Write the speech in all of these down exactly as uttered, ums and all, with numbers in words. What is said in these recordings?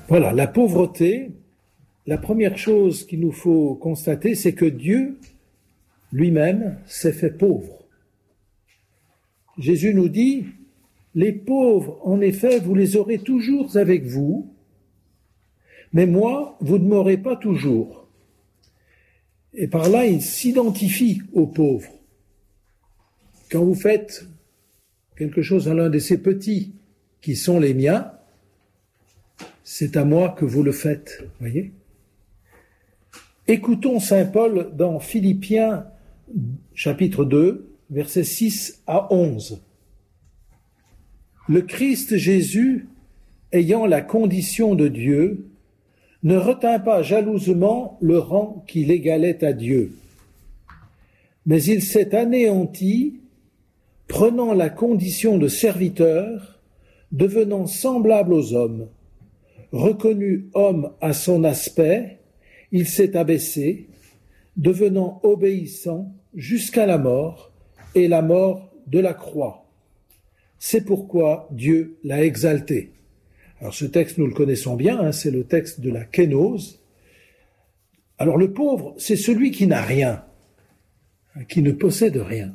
Voilà, la pauvreté, la première chose qu'il nous faut constater, c'est que Dieu lui-même s'est fait pauvre. Jésus nous dit, « Les pauvres, en effet, vous les aurez toujours avec vous, mais moi, vous ne m'aurez pas toujours. » Et par là, il s'identifie aux pauvres. Quand vous faites quelque chose à l'un de ces petits qui sont les miens, c'est à moi que vous le faites, voyez. Écoutons saint Paul dans Philippiens chapitre deux, versets six à onze. Le Christ Jésus, ayant la condition de Dieu, ne retint pas jalousement le rang qui l'égalait à Dieu, mais il s'est anéanti, prenant la condition de serviteur, devenant semblable aux hommes. Reconnu homme à son aspect, il s'est abaissé, devenant obéissant jusqu'à la mort, et la mort de la croix. C'est pourquoi Dieu l'a exalté. Alors ce texte, nous le connaissons bien, hein, c'est le texte de la kénose. Alors le pauvre, c'est celui qui n'a rien, qui ne possède rien.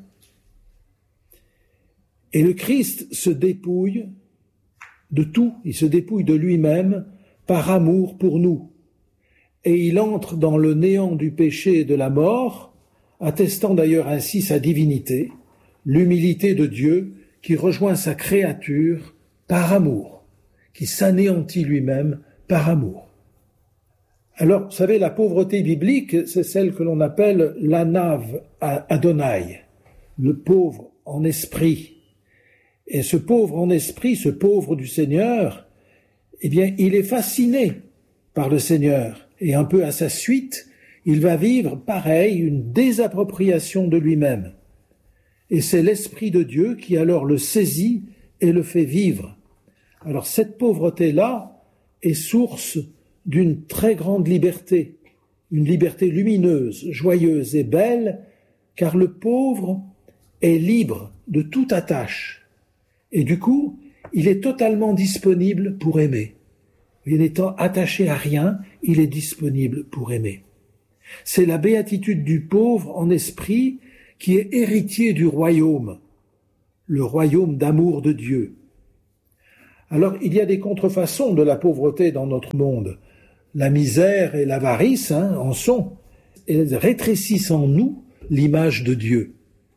Et le Christ se dépouille de tout, il se dépouille de lui-même par amour pour nous. Et il entre dans le néant du péché et de la mort, attestant d'ailleurs ainsi sa divinité, l'humilité de Dieu qui rejoint sa créature par amour, qui s'anéantit lui-même par amour. Alors, vous savez, la pauvreté biblique, c'est celle que l'on appelle l'anav Adonai, le pauvre en esprit. Et ce pauvre en esprit, ce pauvre du Seigneur, eh bien, il est fasciné par le Seigneur. Et un peu à sa suite, il va vivre, pareil, une désappropriation de lui-même. Et c'est l'Esprit de Dieu qui alors le saisit et le fait vivre. Alors cette pauvreté-là est source d'une très grande liberté, une liberté lumineuse, joyeuse et belle, car le pauvre est libre de toute attache. Et du coup, il est totalement disponible pour aimer. Il n'étant attaché à rien, il est disponible pour aimer. C'est la béatitude du pauvre en esprit qui est héritier du royaume, le royaume d'amour de Dieu. Alors, il y a des contrefaçons de la pauvreté dans notre monde. La misère et l'avarice hein, en sont. Elles rétrécissent en nous l'image de Dieu.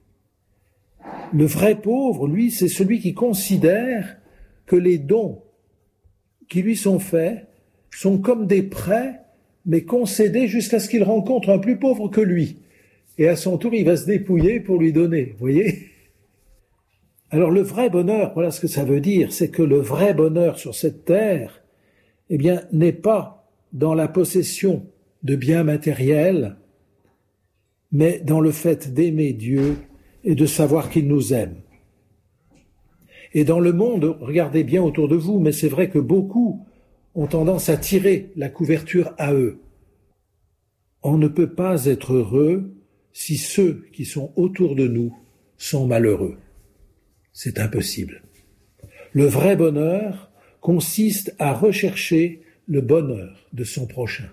Le vrai pauvre, lui, c'est celui qui considère que les dons qui lui sont faits sont comme des prêts, mais concédés jusqu'à ce qu'il rencontre un plus pauvre que lui. Et à son tour, il va se dépouiller pour lui donner, vous voyez ? Alors le vrai bonheur, voilà ce que ça veut dire, c'est que le vrai bonheur sur cette terre, eh bien, n'est pas dans la possession de biens matériels, mais dans le fait d'aimer Dieu et de savoir qu'il nous aime. Et dans le monde, regardez bien autour de vous, mais c'est vrai que beaucoup ont tendance à tirer la couverture à eux. On ne peut pas être heureux si ceux qui sont autour de nous sont malheureux. C'est impossible. Le vrai bonheur consiste à rechercher le bonheur de son prochain.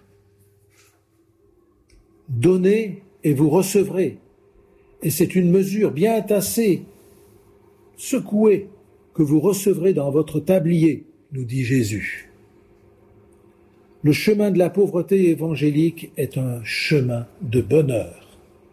Donnez et vous recevrez. Et c'est une mesure bien tassée, secouée, que vous recevrez dans votre tablier, nous dit Jésus. Le chemin de la pauvreté évangélique est un chemin de bonheur.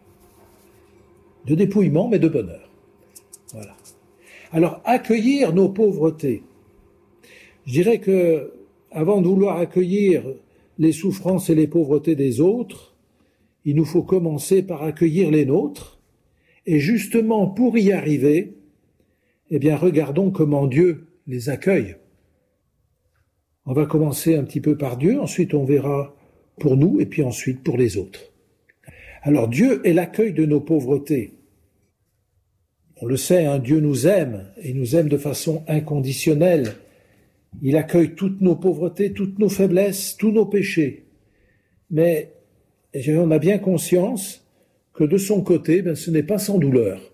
De dépouillement, mais de bonheur. Voilà. Alors, accueillir nos pauvretés. Je dirais que, avant de vouloir accueillir les souffrances et les pauvretés des autres, il nous faut commencer par accueillir les nôtres. Et justement, pour y arriver, eh bien, regardons comment Dieu les accueille. On va commencer un petit peu par Dieu, ensuite on verra pour nous, et puis ensuite pour les autres. Alors, Dieu est l'accueil de nos pauvretés. On le sait, hein, Dieu nous aime, et nous aime de façon inconditionnelle. Il accueille toutes nos pauvretés, toutes nos faiblesses, tous nos péchés. Mais on a bien conscience que de son côté, ben, ce n'est pas sans douleur.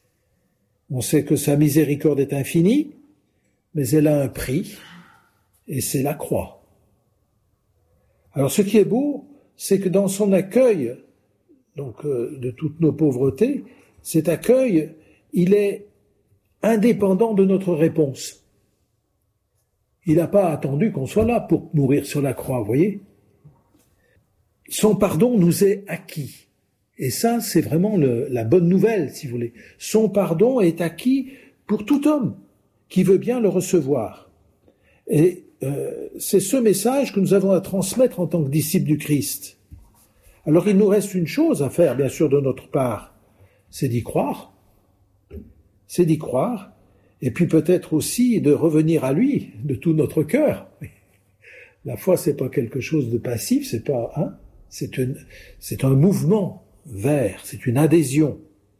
On sait que sa miséricorde est infinie, mais elle a un prix, et c'est la croix. Alors ce qui est beau, c'est que dans son accueil, donc euh, de toutes nos pauvretés, cet accueil, il est indépendant de notre réponse. Il n'a pas attendu qu'on soit là pour mourir sur la croix, vous voyez. Son pardon nous est acquis. Et ça, c'est vraiment le, la bonne nouvelle, si vous voulez. Son pardon est acquis pour tout homme qui veut bien le recevoir. Et euh, c'est ce message que nous avons à transmettre en tant que disciples du Christ. Alors il nous reste une chose à faire, bien sûr, de notre part, c'est d'y croire. C'est d'y croire, et puis peut-être aussi de revenir à lui de tout notre cœur. La foi, c'est pas quelque chose de passif, c'est pas, hein, c'est une, c'est un mouvement vers, c'est une adhésion.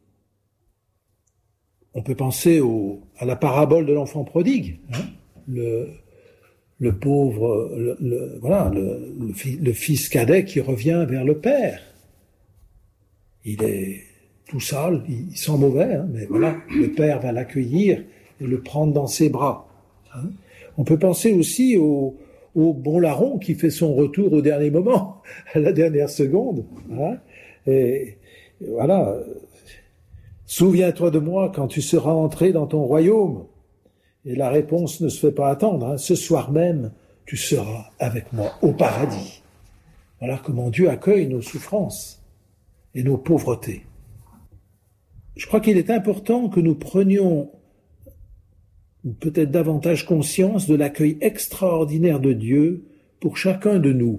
On peut penser au, à la parabole de l'enfant prodigue, hein, le, le pauvre, le, le, voilà, le, le, fi, le fils cadet qui revient vers le père. Il est tout sale, il sent mauvais, hein, mais voilà, le père va l'accueillir et le prendre dans ses bras. Hein. On peut penser aussi au, au bon larron qui fait son retour au dernier moment, à la dernière seconde. Hein. Et voilà, souviens-toi de moi quand tu seras entré dans ton royaume. Et la réponse ne se fait pas attendre. Hein. Ce soir même, tu seras avec moi au paradis. Voilà comment Dieu accueille nos souffrances et nos pauvretés. Je crois qu'il est important que nous prenions peut-être davantage conscience de l'accueil extraordinaire de Dieu pour chacun de nous.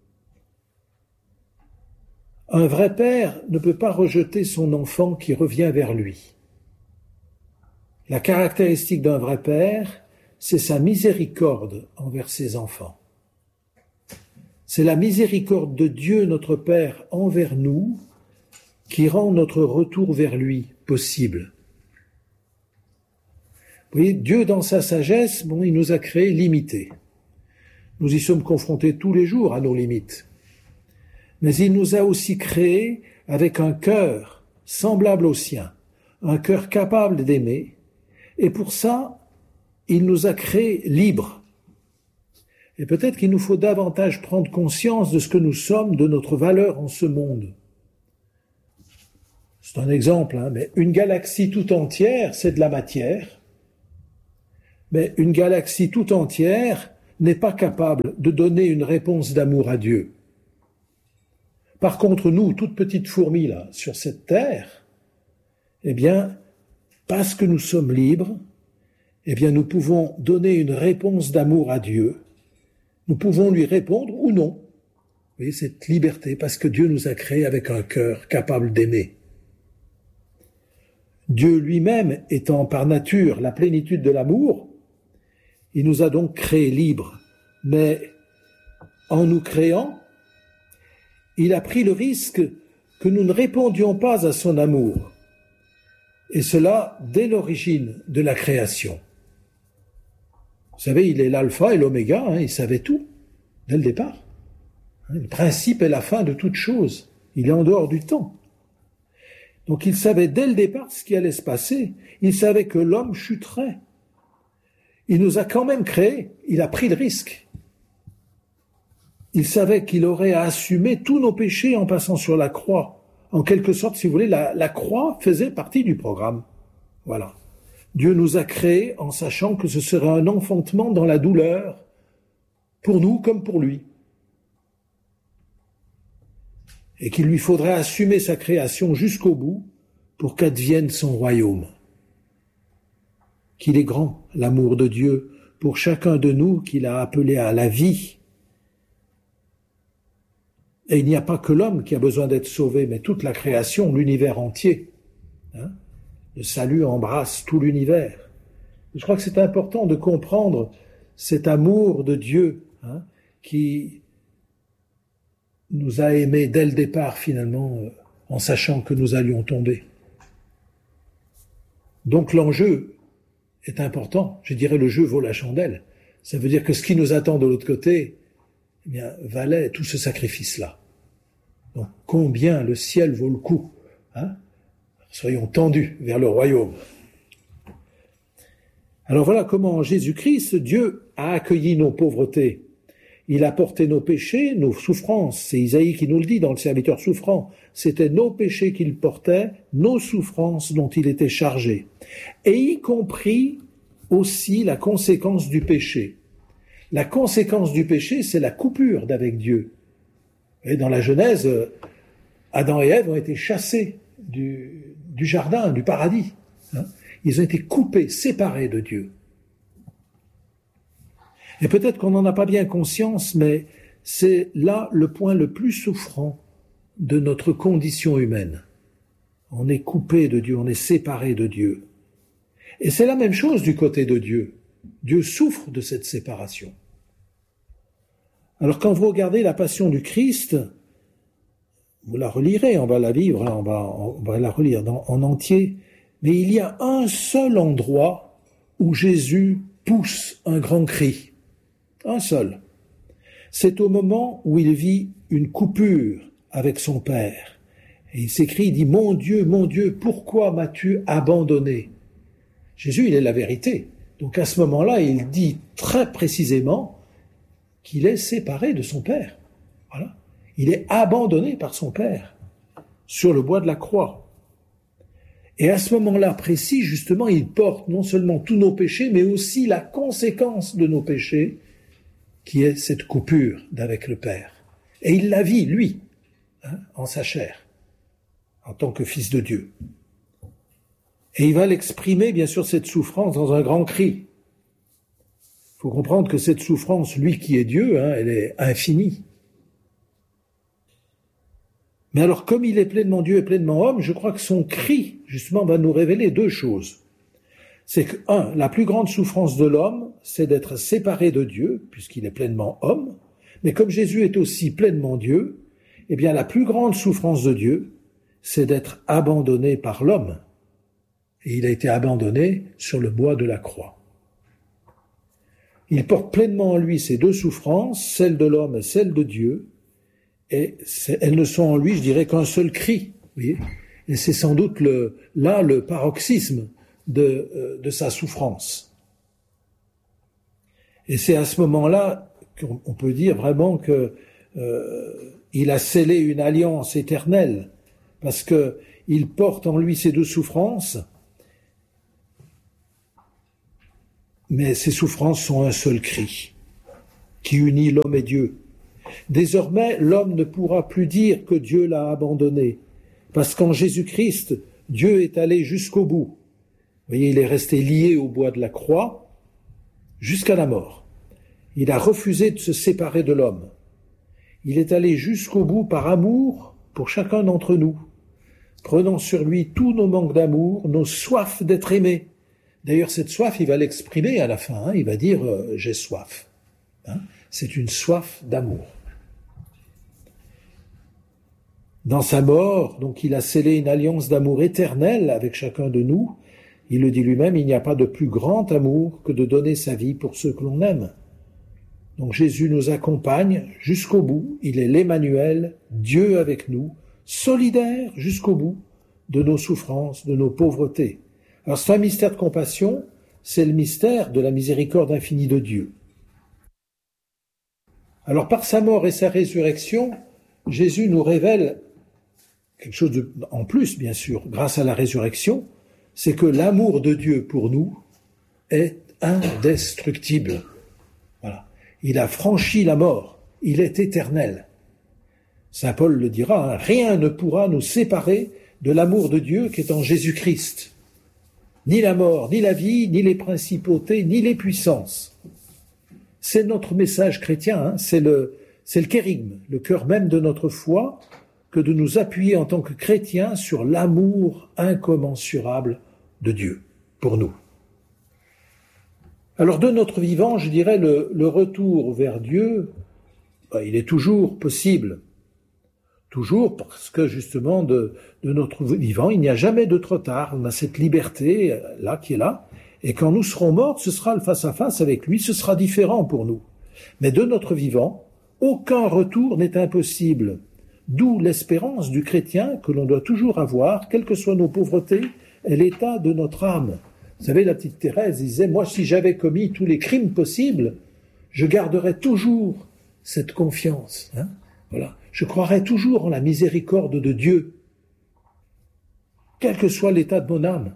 Un vrai père ne peut pas rejeter son enfant qui revient vers lui. La caractéristique d'un vrai père, c'est sa miséricorde envers ses enfants. C'est la miséricorde de Dieu, notre Père, envers nous, qui rend notre retour vers lui possible. Vous voyez, Dieu, dans sa sagesse, bon, il nous a créés limités. Nous y sommes confrontés tous les jours à nos limites. Mais il nous a aussi créés avec un cœur semblable au sien, un cœur capable d'aimer, et pour ça, il nous a créés libres. Et peut-être qu'il nous faut davantage prendre conscience de ce que nous sommes, de notre valeur en ce monde. C'est un exemple, hein, mais une galaxie tout entière, c'est de la matière. Mais une galaxie tout entière n'est pas capable de donner une réponse d'amour à Dieu. Par contre, nous, toutes petites fourmis là, sur cette terre, eh bien, parce que nous sommes libres, eh bien, nous pouvons donner une réponse d'amour à Dieu. Nous pouvons lui répondre ou non. Vous voyez, cette liberté, parce que Dieu nous a créés avec un cœur capable d'aimer. Dieu lui-même étant par nature la plénitude de l'amour, il nous a donc créés libres. Mais en nous créant, il a pris le risque que nous ne répondions pas à son amour. Et cela dès l'origine de la création. Vous savez, il est l'alpha et l'oméga, hein, il savait tout, dès le départ. Le principe est la fin de toute chose. Il est en dehors du temps. Donc il savait dès le départ ce qui allait se passer. Il savait que l'homme chuterait. Il nous a quand même créés. Il a pris le risque. Il savait qu'il aurait à assumer tous nos péchés en passant sur la croix. En quelque sorte, si vous voulez, la, la croix faisait partie du programme. Voilà. Dieu nous a créés en sachant que ce serait un enfantement dans la douleur, pour nous comme pour lui. Et qu'il lui faudrait assumer sa création jusqu'au bout pour qu'advienne son royaume. Qu'il est grand, l'amour de Dieu, pour chacun de nous qu'il a appelé à la vie. Et il n'y a pas que l'homme qui a besoin d'être sauvé, mais toute la création, l'univers entier. Hein? Le salut embrasse tout l'univers. Je crois que c'est important de comprendre cet amour de Dieu, hein, qui nous a aimés dès le départ, finalement, euh, en sachant que nous allions tomber. Donc l'enjeu est important. Je dirais le jeu vaut la chandelle. Ça veut dire que ce qui nous attend de l'autre côté, eh bien, valait tout ce sacrifice-là. Donc combien le ciel vaut le coup, hein? Soyons tendus vers le royaume. Alors voilà comment Jésus-Christ, Dieu, a accueilli nos pauvretés. Il a porté nos péchés, nos souffrances. C'est Isaïe qui nous le dit dans le serviteur souffrant. C'était nos péchés qu'il portait, nos souffrances dont il était chargé. Et y compris aussi la conséquence du péché. La conséquence du péché, c'est la coupure d'avec Dieu. Et dans la Genèse, Adam et Ève ont été chassés du, du jardin, du paradis. Hein. Ils ont été coupés, séparés de Dieu. Et peut-être qu'on n'en a pas bien conscience, mais c'est là le point le plus souffrant de notre condition humaine. On est coupé de Dieu, on est séparé de Dieu. Et c'est la même chose du côté de Dieu. Dieu souffre de cette séparation. Alors quand vous regardez la Passion du Christ, vous la relirez, on va la vivre, on va, on va la relire dans, en entier, mais il y a un seul endroit où Jésus pousse un grand cri. Un seul. C'est au moment où il vit une coupure avec son Père. Et il s'écrie, il dit, « Mon Dieu, mon Dieu, pourquoi m'as-tu abandonné ?» Jésus, il est la vérité. Donc à ce moment-là, il dit très précisément qu'il est séparé de son Père. Voilà. Il est abandonné par son Père sur le bois de la croix. Et à ce moment-là précis, justement, il porte non seulement tous nos péchés, mais aussi la conséquence de nos péchés, qui est cette coupure d'avec le Père. Et il la vit, lui, hein, en sa chair, en tant que fils de Dieu. Et il va l'exprimer, bien sûr, cette souffrance dans un grand cri. Il faut comprendre que cette souffrance, lui qui est Dieu, hein, elle est infinie. Mais alors, comme il est pleinement Dieu et pleinement homme, je crois que son cri, justement, va nous révéler deux choses. C'est que, un, la plus grande souffrance de l'homme, c'est d'être séparé de Dieu, puisqu'il est pleinement homme. Mais comme Jésus est aussi pleinement Dieu, eh bien, la plus grande souffrance de Dieu, c'est d'être abandonné par l'homme. Et il a été abandonné sur le bois de la croix. Il porte pleinement en lui ces deux souffrances, celle de l'homme et celle de Dieu, et elles ne sont en lui, je dirais, qu'un seul cri. Vous voyez, et c'est sans doute le, là le paroxysme de, euh, de sa souffrance. Et c'est à ce moment-là qu'on on peut dire vraiment que euh, il a scellé une alliance éternelle, parce que il porte en lui ces deux souffrances, mais ces souffrances sont un seul cri qui unit l'homme et Dieu. Désormais, l'homme ne pourra plus dire que Dieu l'a abandonné, parce qu'en Jésus-Christ, Dieu est allé jusqu'au bout. Vous voyez, il est resté lié au bois de la croix jusqu'à la mort. Il a refusé de se séparer de l'homme. Il est allé jusqu'au bout par amour pour chacun d'entre nous, prenant sur lui tous nos manques d'amour, nos soifs d'être aimés. D'ailleurs, cette soif, il va l'exprimer à la fin, hein, il va dire euh, « j'ai soif hein ». C'est une soif d'amour. Dans sa mort, donc, il a scellé une alliance d'amour éternel avec chacun de nous. Il le dit lui-même, il n'y a pas de plus grand amour que de donner sa vie pour ceux que l'on aime. Donc Jésus nous accompagne jusqu'au bout. Il est l'Emmanuel, Dieu avec nous, solidaire jusqu'au bout de nos souffrances, de nos pauvretés. Alors c'est un mystère de compassion, c'est le mystère de la miséricorde infinie de Dieu. Alors par sa mort et sa résurrection, Jésus nous révèle quelque chose de, en plus, bien sûr, grâce à la résurrection, c'est que l'amour de Dieu pour nous est indestructible. Voilà. Il a franchi la mort, il est éternel. Saint Paul le dira, hein, rien ne pourra nous séparer de l'amour de Dieu qui est en Jésus-Christ. Ni la mort, ni la vie, ni les principautés, ni les puissances. C'est notre message chrétien, hein, c'est le, c'est le kérygme, le cœur même de notre foi, que de nous appuyer en tant que chrétiens sur l'amour incommensurable de Dieu pour nous. Alors de notre vivant, je dirais, le, le retour vers Dieu, ben, il est toujours possible. Toujours parce que justement de, de notre vivant, il n'y a jamais de trop tard. On a cette liberté là qui est là. Et quand nous serons morts, ce sera le face-à-face avec lui, ce sera différent pour nous. Mais de notre vivant, aucun retour n'est impossible. D'où l'espérance du chrétien que l'on doit toujours avoir, quelles que soient nos pauvretés et l'état de notre âme. Vous savez, la petite Thérèse disait, moi, si j'avais commis tous les crimes possibles, je garderais toujours cette confiance. Hein, voilà. Je croirais toujours en la miséricorde de Dieu, quel que soit l'état de mon âme.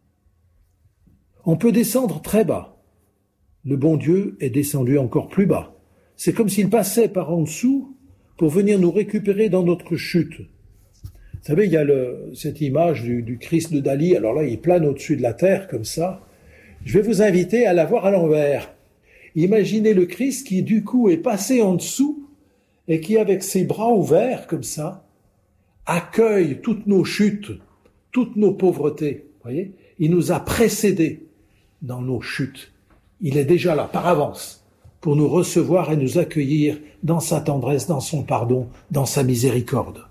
On peut descendre très bas. Le bon Dieu est descendu encore plus bas. C'est comme s'il passait par en dessous pour venir nous récupérer dans notre chute. Vous savez, il y a le, cette image du, du Christ de Dali, alors là, il plane au-dessus de la terre, comme ça. Je vais vous inviter à la voir à l'envers. Imaginez le Christ qui, du coup, est passé en dessous et qui, avec ses bras ouverts, comme ça, accueille toutes nos chutes, toutes nos pauvretés. Vous voyez ? Il nous a précédés dans nos chutes. Il est déjà là, par avance, pour nous recevoir et nous accueillir dans sa tendresse, dans son pardon, dans sa miséricorde.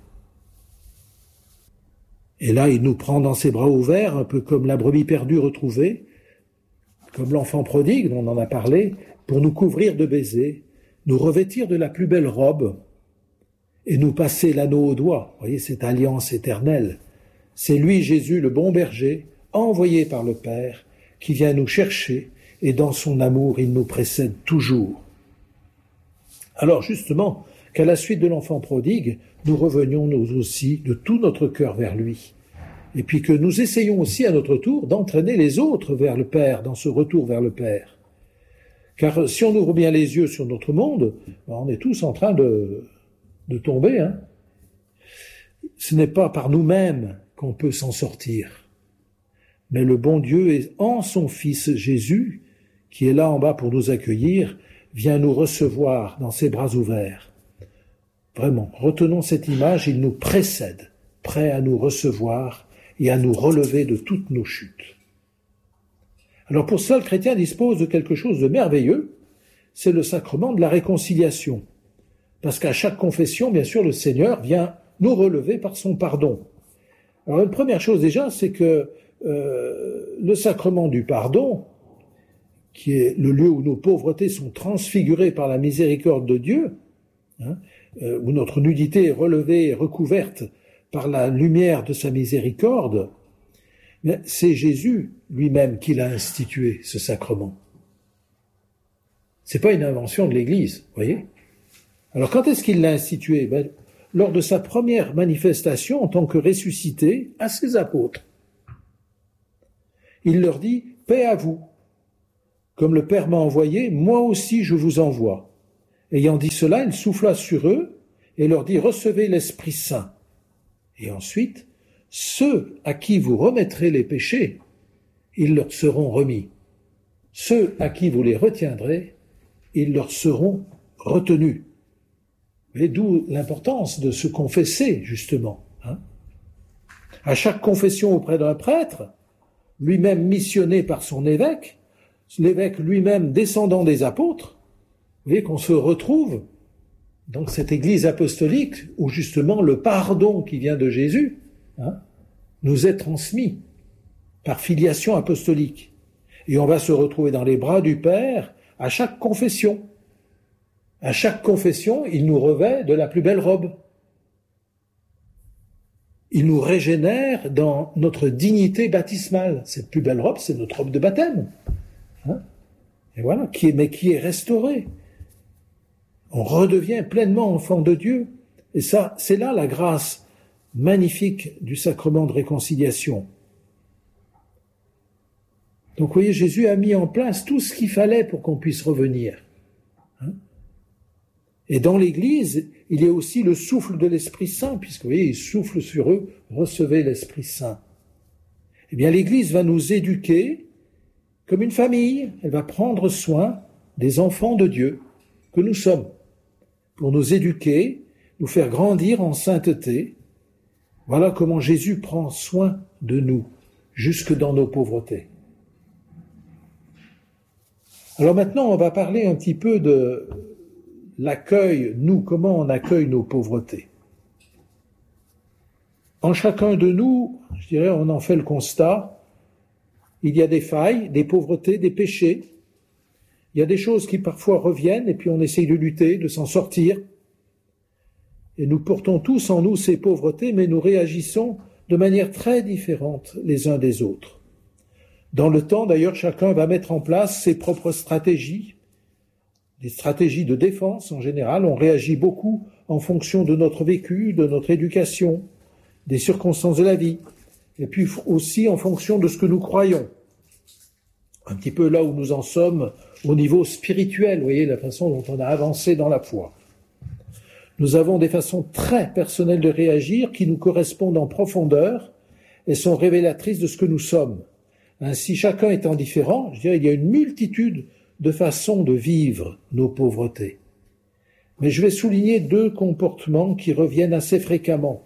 Et là, il nous prend dans ses bras ouverts, un peu comme la brebis perdue retrouvée, comme l'enfant prodigue dont on en a parlé, pour nous couvrir de baisers, nous revêtir de la plus belle robe et nous passer l'anneau au doigt. Vous voyez, cette alliance éternelle. C'est lui, Jésus, le bon berger, envoyé par le Père, qui vient nous chercher et dans son amour, il nous précède toujours. Alors justement, qu'à la suite de l'enfant prodigue, nous revenions nous aussi de tout notre cœur vers lui. Et puis que nous essayons aussi à notre tour d'entraîner les autres vers le Père, dans ce retour vers le Père. Car si on ouvre bien les yeux sur notre monde, on est tous en train de, de tomber. Hein. Ce n'est pas par nous-mêmes qu'on peut s'en sortir. Mais le bon Dieu est en son Fils Jésus, qui est là en bas pour nous accueillir, vient nous recevoir dans ses bras ouverts. Vraiment, retenons cette image, il nous précède, prêt à nous recevoir et à nous relever de toutes nos chutes. Alors pour ça, le chrétien dispose de quelque chose de merveilleux, c'est le sacrement de la réconciliation. Parce qu'à chaque confession, bien sûr, le Seigneur vient nous relever par son pardon. Alors une première chose déjà, c'est que euh, le sacrement du pardon, qui est le lieu où nos pauvretés sont transfigurées par la miséricorde de Dieu, hein, euh, où notre nudité est relevée et recouverte par la lumière de sa miséricorde, mais c'est Jésus lui-même qui l'a institué, ce sacrement. C'est pas une invention de l'Église, voyez. Alors quand est-ce qu'il l'a institué ? Ben, lors de sa première manifestation en tant que ressuscité à ses apôtres. Il leur dit « Paix à vous ». Comme le Père m'a envoyé, moi aussi je vous envoie. Ayant dit cela, il souffla sur eux et leur dit « Recevez l'Esprit Saint ». Et ensuite, ceux à qui vous remettrez les péchés, ils leur seront remis. Ceux à qui vous les retiendrez, ils leur seront retenus. Mais d'où l'importance de se confesser, justement. Hein. À chaque confession auprès d'un prêtre, lui-même missionné par son évêque, l'évêque lui-même descendant des apôtres, vous voyez qu'on se retrouve dans cette église apostolique où justement le pardon qui vient de Jésus hein, nous est transmis par filiation apostolique. Et on va se retrouver dans les bras du Père à chaque confession. À chaque confession, il nous revêt de la plus belle robe. Il nous régénère dans notre dignité baptismale. Cette plus belle robe, c'est notre robe de baptême. Hein et voilà, qui est, mais qui est restaurée. On redevient pleinement enfant de Dieu. Et ça, c'est là la grâce magnifique du sacrement de réconciliation. Donc, vous voyez, Jésus a mis en place tout ce qu'il fallait pour qu'on puisse revenir. Hein et dans l'Église, il y a aussi le souffle de l'Esprit Saint, puisque, vous voyez, il souffle sur eux, recevez l'Esprit Saint. Eh bien, l'Église va nous éduquer comme une famille. Elle va prendre soin des enfants de Dieu que nous sommes, pour nous éduquer, nous faire grandir en sainteté. Voilà comment Jésus prend soin de nous, jusque dans nos pauvretés. Alors maintenant, on va parler un petit peu de l'accueil, nous, comment on accueille nos pauvretés. En chacun de nous, je dirais, on en fait le constat, il y a des failles, des pauvretés, des péchés. Il y a des choses qui parfois reviennent et puis on essaye de lutter, de s'en sortir. Et nous portons tous en nous ces pauvretés, mais nous réagissons de manière très différente les uns des autres. Dans le temps, d'ailleurs, chacun va mettre en place ses propres stratégies, des stratégies de défense en général. On réagit beaucoup en fonction de notre vécu, de notre éducation, des circonstances de la vie, et puis aussi en fonction de ce que nous croyons. Un petit peu là où nous en sommes au niveau spirituel, vous voyez, la façon dont on a avancé dans la foi. Nous avons des façons très personnelles de réagir qui nous correspondent en profondeur et sont révélatrices de ce que nous sommes. Ainsi, chacun étant différent, je dirais, il y a une multitude de façons de vivre nos pauvretés. Mais je vais souligner deux comportements qui reviennent assez fréquemment.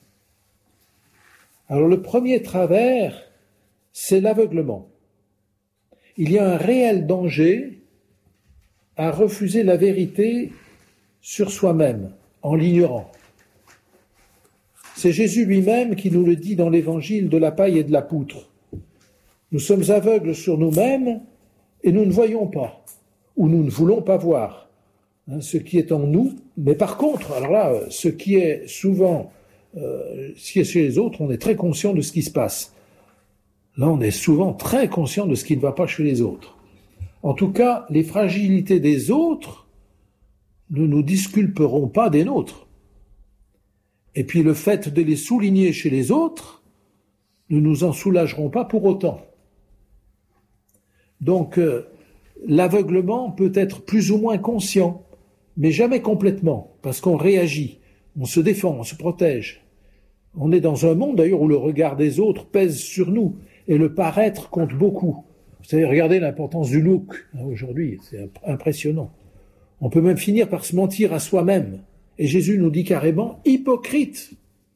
Alors le premier travers, c'est l'aveuglement. Il y a un réel danger à refuser la vérité sur soi-même, en l'ignorant. C'est Jésus lui-même qui nous le dit dans l'évangile de la paille et de la poutre. Nous sommes aveugles sur nous-mêmes et nous ne voyons pas, ou nous ne voulons pas voir hein, ce qui est en nous. Mais par contre, alors là, ce qui est souvent, euh, ce qui est chez les autres, on est très conscient de ce qui se passe. Là, on est souvent très conscient de ce qui ne va pas chez les autres. En tout cas, les fragilités des autres ne nous disculperont pas des nôtres. Et puis le fait de les souligner chez les autres ne nous en soulageront pas pour autant. Donc, euh, l'aveuglement peut être plus ou moins conscient, mais jamais complètement, parce qu'on réagit, on se défend, on se protège. On est dans un monde d'ailleurs où le regard des autres pèse sur nous, et le paraître compte beaucoup. Vous savez, regardez l'importance du look hein, aujourd'hui, c'est impressionnant. On peut même finir par se mentir à soi-même. Et Jésus nous dit carrément « hypocrite ».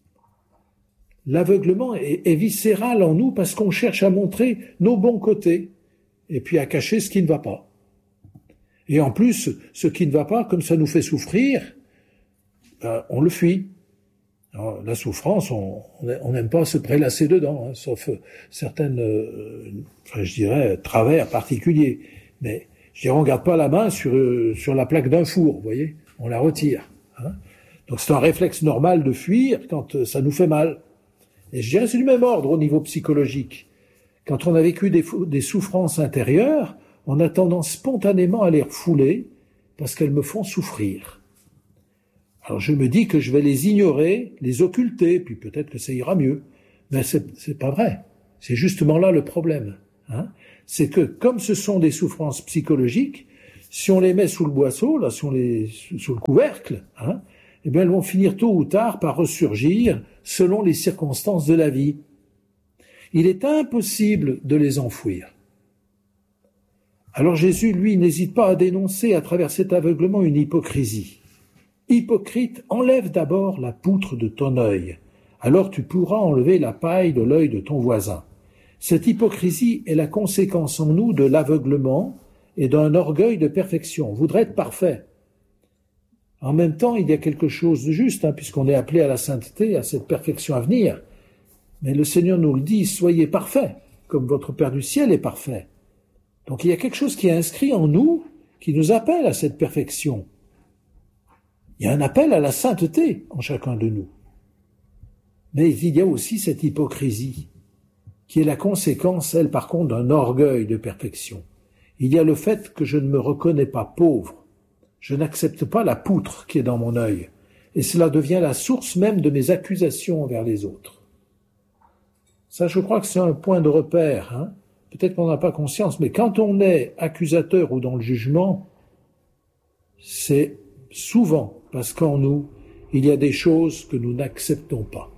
L'aveuglement est, est viscéral en nous parce qu'on cherche à montrer nos bons côtés et puis à cacher ce qui ne va pas. Et en plus, ce qui ne va pas, comme ça nous fait souffrir, ben, on le fuit. Alors, la souffrance, on n'aime pas se prélasser dedans, hein, sauf euh, certaines, euh, enfin, je dirais, travers particuliers. Mais je dirais, on ne garde pas la main sur, euh, sur la plaque d'un four, vous voyez, on la retire. Hein. Donc c'est un réflexe normal de fuir quand euh, ça nous fait mal. Et je dirais, c'est du même ordre au niveau psychologique. Quand on a vécu des, des souffrances intérieures, on a tendance spontanément à les refouler parce qu'elles me font souffrir. Alors je me dis que je vais les ignorer, les occulter, puis peut-être que ça ira mieux. Mais c'est, c'est pas vrai. C'est justement là le problème. Hein. C'est que comme ce sont des souffrances psychologiques, si on les met sous le boisseau, là, si on les, sous le couvercle, hein, eh bien elles vont finir tôt ou tard par ressurgir selon les circonstances de la vie. Il est impossible de les enfouir. Alors Jésus, lui, n'hésite pas à dénoncer à travers cet aveuglement une hypocrisie. Hypocrite, enlève d'abord la poutre de ton œil, alors tu pourras enlever la paille de l'œil de ton voisin. Cette hypocrisie est la conséquence en nous de l'aveuglement et d'un orgueil de perfection. On voudrait être parfait. En même temps, il y a quelque chose de juste, hein, puisqu'on est appelé à la sainteté, à cette perfection à venir. Mais le Seigneur nous le dit, soyez parfaits, comme votre Père du ciel est parfait. Donc il y a quelque chose qui est inscrit en nous, qui nous appelle à cette perfection. Il y a un appel à la sainteté en chacun de nous. Mais il y a aussi cette hypocrisie, qui est la conséquence, elle, par contre, d'un orgueil de perfection. Il y a le fait que je ne me reconnais pas pauvre. Je n'accepte pas la poutre qui est dans mon œil. Et cela devient la source même de mes accusations envers les autres. Ça, je crois que c'est un point de repère. Hein. Peut-être qu'on n'a pas conscience, mais quand on est accusateur ou dans le jugement, c'est souvent parce qu'en nous, il y a des choses que nous n'acceptons pas.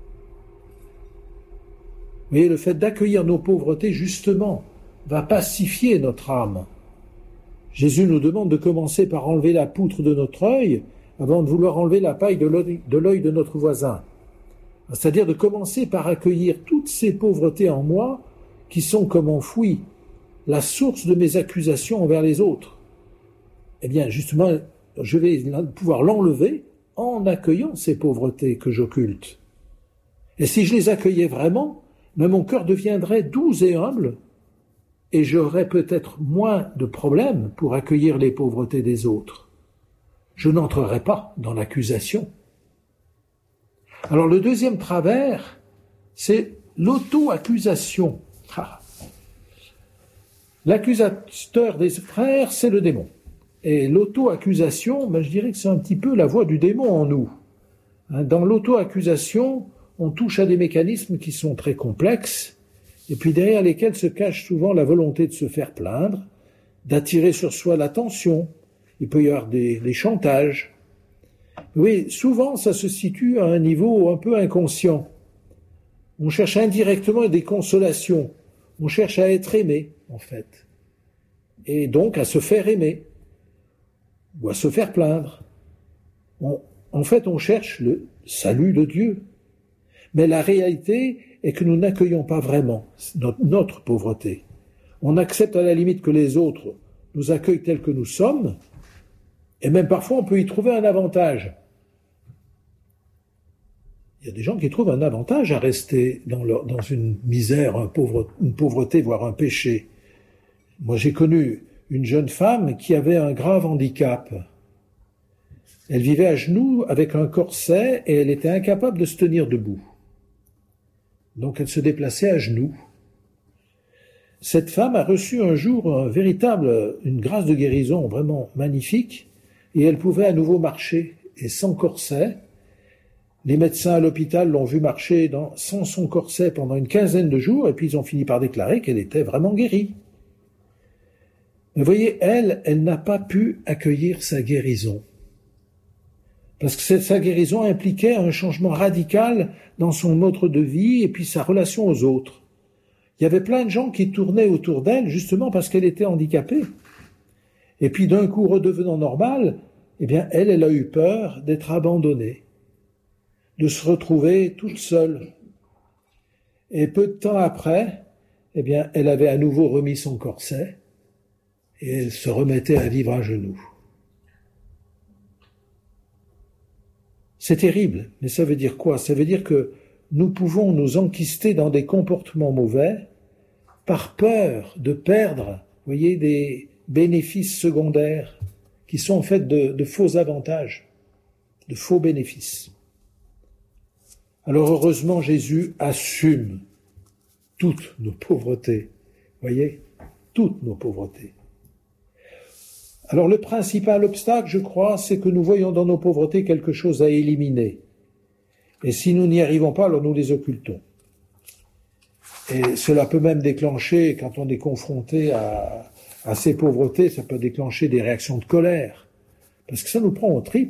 Vous voyez, le fait d'accueillir nos pauvretés, justement, va pacifier notre âme. Jésus nous demande de commencer par enlever la poutre de notre œil avant de vouloir enlever la paille de l'œil de, l'œil de notre voisin. C'est-à-dire de commencer par accueillir toutes ces pauvretés en moi qui sont comme enfouies, la source de mes accusations envers les autres. Eh bien, justement, je vais pouvoir l'enlever en accueillant ces pauvretés que j'occulte. Et si je les accueillais vraiment, mais mon cœur deviendrait doux et humble, et j'aurais peut-être moins de problèmes pour accueillir les pauvretés des autres. Je n'entrerai pas dans l'accusation. Alors le deuxième travers, c'est l'auto-accusation. Ah. L'accusateur des frères, c'est le démon. Et l'auto-accusation, ben, je dirais que c'est un petit peu la voix du démon en nous. Dans l'auto-accusation, on touche à des mécanismes qui sont très complexes, et puis derrière lesquels se cache souvent la volonté de se faire plaindre, d'attirer sur soi l'attention. Il peut y avoir des, des chantages. Oui, souvent ça se situe à un niveau un peu inconscient. On cherche indirectement des consolations. On cherche à être aimé, en fait. Et donc à se faire aimer. Ou à se faire plaindre. On, en fait, on cherche le salut de Dieu. Mais la réalité est que nous n'accueillons pas vraiment notre, notre pauvreté. On accepte à la limite que les autres nous accueillent tels que nous sommes, et même parfois on peut y trouver un avantage. Il y a des gens qui trouvent un avantage à rester dans, leur, dans une misère, un pauvre, une pauvreté, voire un péché. Moi, j'ai connu une jeune femme qui avait un grave handicap. Elle vivait à genoux avec un corset et elle était incapable de se tenir debout. Donc elle se déplaçait à genoux. Cette femme a reçu un jour un véritable, une grâce de guérison vraiment magnifique, et elle pouvait à nouveau marcher, et sans corset. Les médecins à l'hôpital l'ont vu marcher dans, sans son corset pendant une quinzaine de jours, et puis ils ont fini par déclarer qu'elle était vraiment guérie. Mais vous voyez, elle, elle n'a pas pu accueillir sa guérison. Parce que sa guérison impliquait un changement radical dans son mode de vie et puis sa relation aux autres. Il y avait plein de gens qui tournaient autour d'elle justement parce qu'elle était handicapée. Et puis d'un coup, redevenant normale, eh bien, elle, elle a eu peur d'être abandonnée, de se retrouver toute seule. Et peu de temps après, eh bien, elle avait à nouveau remis son corset et elle se remettait à vivre à genoux. C'est terrible, mais ça veut dire quoi? Ça veut dire que nous pouvons nous enquister dans des comportements mauvais par peur de perdre, vous voyez, des bénéfices secondaires qui sont en fait de, de faux avantages, de faux bénéfices. Alors heureusement, Jésus assume toutes nos pauvretés, vous voyez, toutes nos pauvretés. Alors le principal obstacle, je crois, c'est que nous voyons dans nos pauvretés quelque chose à éliminer. Et si nous n'y arrivons pas, alors nous les occultons. Et cela peut même déclencher, quand on est confronté à, à ces pauvretés, ça peut déclencher des réactions de colère. Parce que ça nous prend au tripes.